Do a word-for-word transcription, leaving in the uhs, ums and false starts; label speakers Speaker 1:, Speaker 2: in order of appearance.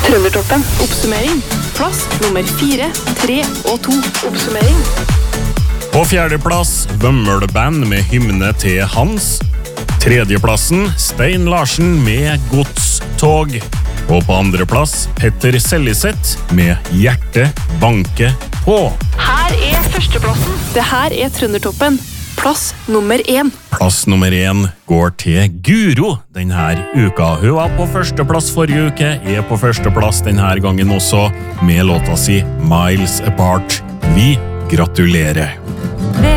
Speaker 1: Trøndertoppen. Oppsummering. Plass nummer fire, tre og to. Oppsummering.
Speaker 2: På fjerdeplass, Vømmølband med hymne til Hans. Tredjeplassen, Stein Larsen med Godstog. Og på andreplass, Petter Selliseth med Hjerte banke på.
Speaker 1: Her er førsteplassen. Det her er Trøndertoppen. Plass nummer én.
Speaker 2: Plass nummer én går til Guro denne uka. Hun var på førsteplass forrige uke, er på førsteplass denne gangen også, med låta si Miles Apart. Vi gratulerer!